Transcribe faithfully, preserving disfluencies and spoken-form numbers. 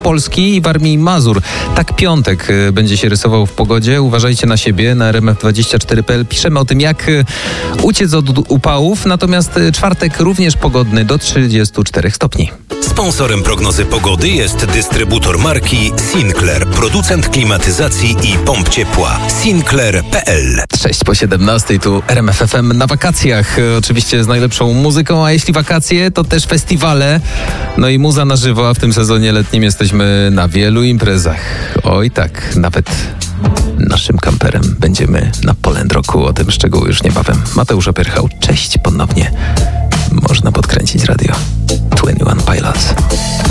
Polski i Warmii i Mazur. Tak piątek będzie się rysował w pogodzie. Uważajcie na siebie. Na R M F dwadzieścia cztery kropka p l piszemy o tym, jak uciec od upałów. Natomiast czwartek również pogodny do trzydziestu czterech stopni. Sponsorem prognozy pogody jest dystrybutor marki Sinclair, producent klimatyzacji i pomp ciepła. Sinclair kropka p l. sześć po siedemnastej, tu R M F F M na wakacjach. Oczywiście z najlepszą muzyką, a jeśli wakacje, to też festiwale. No i muza na żywo, a w tym sezonie letnim jesteśmy na wielu imprezach. Oj tak, nawet naszym kamperem będziemy na Poland Rocku. O tym szczegóły już niebawem. Mateusz Opierchał, cześć ponownie. Można podkręcić radio. dwadzieścia jeden Pilots.